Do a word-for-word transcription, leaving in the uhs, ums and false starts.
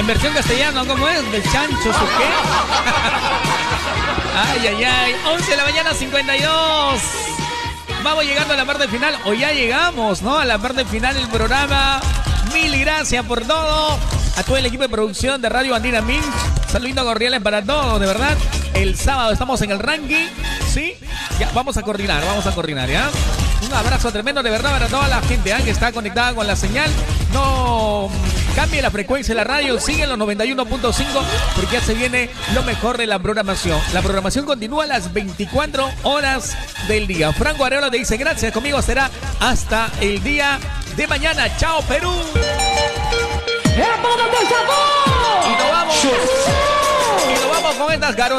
En versión castellano, ¿cómo es? ¿Del chancho su qué? Ay, ay, ay. once de la mañana, cincuenta y dos. Vamos llegando a la parte final, o ya llegamos, ¿no? A la parte final del programa. Mil gracias por todo. A todo el equipo de producción de Radio Andina Minch. Saludos cordiales para todos, de verdad. El sábado estamos en el ranking, ¿sí? Ya, vamos a coordinar, vamos a coordinar, ¿ya? Un abrazo tremendo, de verdad, para toda la gente, ¿eh? Que está conectada con la señal. No cambie la frecuencia de la radio, sigue en los noventa y uno punto cinco, porque ya se viene lo mejor de la programación. La programación continúa a las veinticuatro horas del día. Franco Areola te dice gracias, conmigo será hasta el día de mañana. ¡Chao, Perú! ¡Es para de sabor! Y nos vamos, y nos vamos con estas garotas.